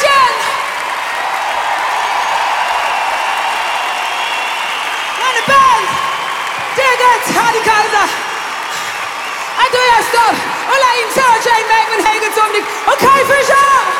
Applausischen! Meine Band, Digga, Hardy Kaiser, Andreas Dopp, Olain, Sarah Jane, Megman, Helge Zumlik und Kai Fischer!